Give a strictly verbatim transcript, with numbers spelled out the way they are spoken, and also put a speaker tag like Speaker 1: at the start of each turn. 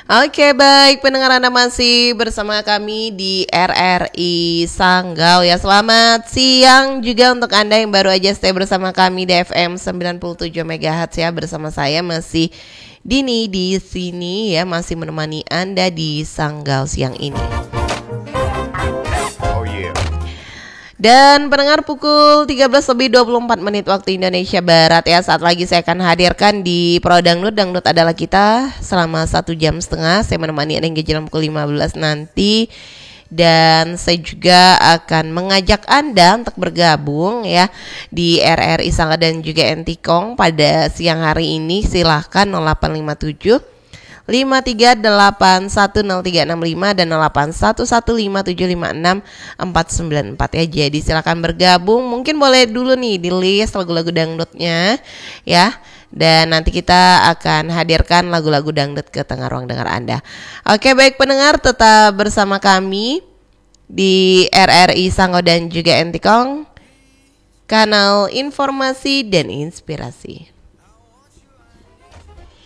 Speaker 1: Oke, baik pendengar, Anda masih bersama kami di R R I Sanggau ya. Selamat siang juga untuk Anda yang baru aja stay bersama kami di F M sembilan puluh tujuh megahertz ya. Bersama saya masih Dini di sini ya, masih menemani Anda di Sanggau siang ini. Dan pendengar, pukul tiga belas lebih dua puluh empat menit waktu Indonesia Barat ya. Saat lagi saya akan hadirkan di Pro Dangdut. Dangdut adalah kita selama satu jam setengah. Saya menemani Anda hingga jam pukul lima belas nanti. Dan saya juga akan mengajak Anda untuk bergabung ya di R R I Sanggau dan juga Entikong pada siang hari ini. Silahkan nol delapan lima tujuh lima tiga delapan satu nol tiga enam lima dan nol delapan satu satu lima tujuh lima enam empat sembilan empat ya. Jadi silakan bergabung. Mungkin boleh dulu nih di list lagu-lagu dangdutnya ya. Dan nanti kita akan hadirkan lagu-lagu dangdut ke tengah ruang dengar Anda. Oke, baik pendengar, tetap bersama kami di R R I Sanggau dan juga Entikong, kanal informasi dan inspirasi.